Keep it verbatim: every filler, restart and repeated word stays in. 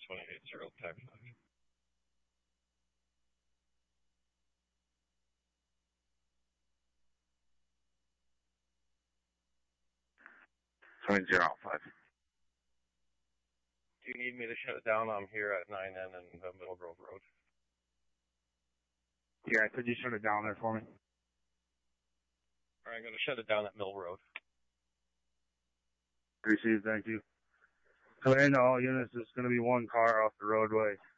twenty-eight zero, tag five. twenty zero five. Do you need me to shut it down? I'm here at nine N and uh, Middle Grove Road. Yeah, could you shut it down there for me? All right, I'm going to shut it down at Mill Road. Received, thank you. Command to all units, there's going to be one car off the roadway.